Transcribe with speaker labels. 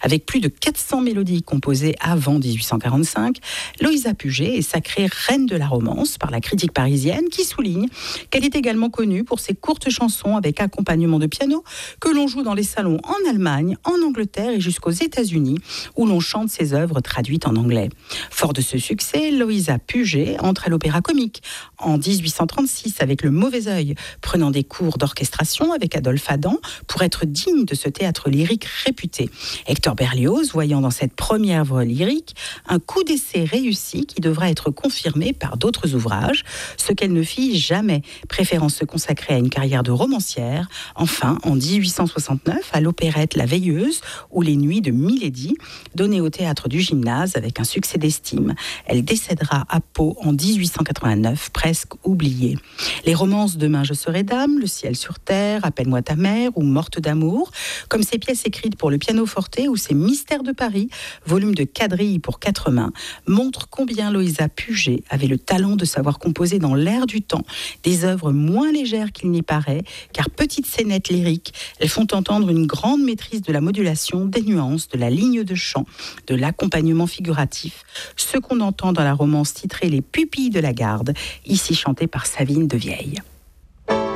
Speaker 1: Avec plus de 400 mélodies composées avant 1845, Loïsa Puget est sacrée reine de la romance par la critique parisienne qui souligne qu'elle est également connue pour ses courtes chansons avec accompagnement de piano que l'on joue dans les salons en Allemagne, en Angleterre et jusqu'aux États-Unis où l'on chante ses œuvres traduites en anglais. Fort de ce succès, Loïsa Puget entre à l'Opéra Comique en 1836 avec Le Mauvais Œil, prenant des cours d'orchestration avec Adolphe Adam pour être digne de ce théâtre lyrique réputé. Hector Berlioz, voyant dans cette première œuvre lyrique un coup d'essai réussi qui devra être confirmé par d'autres ouvrages, ce qu'elle ne fit jamais, préférant se consacrer à une carrière de romancière. Enfin, en 1869, à l'opérette La Veilleuse ou Les Nuits de Milady, donnée au théâtre du Gymnase avec un succès d'estime. Elle décédera à Pau en 1889, presque oubliée. Les romances Demain je serai dame, Le ciel sur terre, Appelle-moi ta mère ou Morte d'amour, comme ses pièces écrites pour le pianoforte ou ses Mystères de Paris, volume de quadrilles pour 4 mains, montrent combien Loïsa Puget avait le talent de savoir composer dans l'air du temps des œuvres moins légères qu'il n'y paraît, car petites scénettes lyriques, elles font entendre une grande maîtrise de la modulation, des nuances, de la ligne de chant, de l'accompagnement figuratif, ce qu'on entend dans la romance titrée Les Pupilles de la Garde, ici chantée par Savine de Vieille.